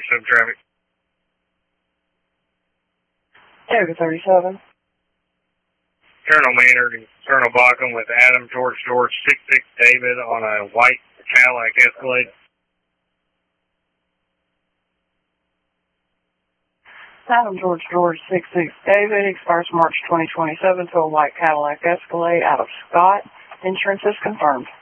37 traffic. Toga 37. Colonel Maynard and Colonel Bauckham with Adam George 66 David on a white Cadillac Escalade. Adam George 66 David, expires March 2027 to a white Cadillac Escalade out of Scott. Insurance is confirmed.